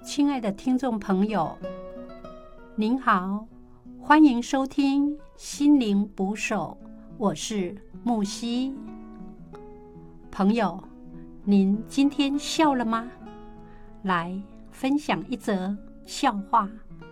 亲爱的听众朋友，您好，欢迎收听心灵捕手，我是木西。朋友，您今天笑了吗？来分享一则笑话。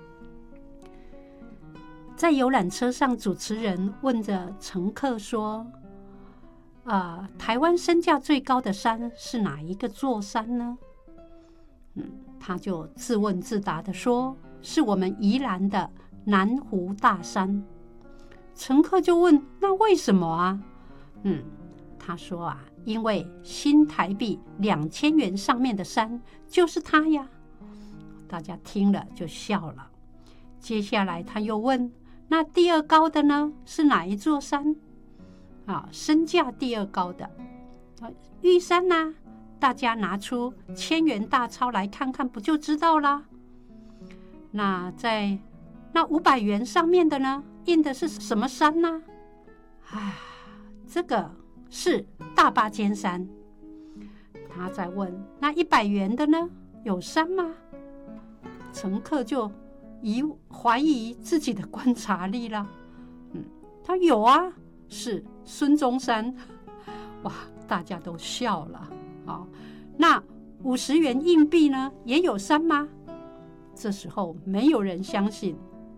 在游览车上，主持人问着乘客说：台湾身价最高的山是哪一个座山呢？他就自问自答地说：是我们宜兰的南湖大山。乘客就问：那为什么啊？他说因为新台币2000元上面的山就是它呀。大家听了就笑了。接下来他又问：那第二高的呢？是哪一座山？身价第二高的玉山呐。大家拿出1000元大钞来看看，不就知道啦。那在那500元上面的呢，印的是什么山呢？这个是大巴尖山。他再问：那100元的呢，有山吗？乘客就怀疑自己的观察力了。他有啊，是孙中山。哇，大家都笑了。那50元硬币呢，也有山吗？这时候没有人相信。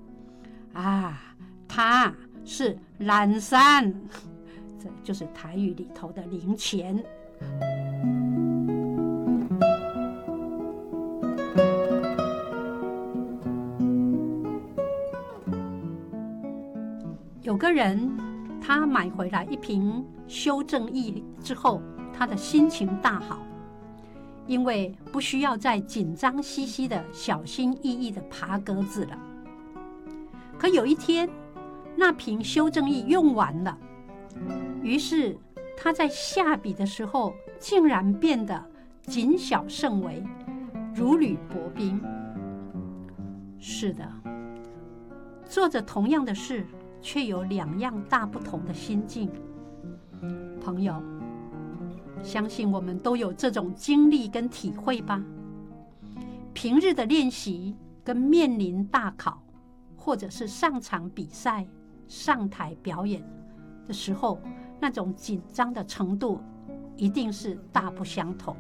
它是蓝山，这就是台语里头的零钱。有个人，他买回来一瓶修正液之后，他的心情大好，因为不需要再紧张兮兮的小心翼翼的爬格子了。可有一天，那瓶修正液用完了，于是他在下笔的时候竟然变得谨小慎微，如履薄冰。是的，做着同样的事，却有2样大不同的心境。朋友，相信我们都有这种经历跟体会吧。平日的练习跟面临大考，或者是上场比赛、上台表演的时候，那种紧张的程度一定是大不相同。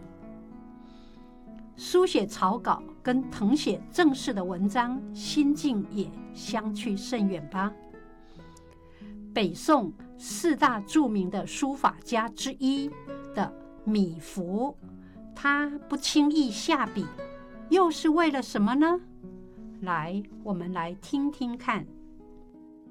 书写草稿跟誊写正式的文章，心境也相去甚远吧。北宋4大著名的书法家之一的米芾，他不轻易下笔，又是为了什么呢？来，我们来听听看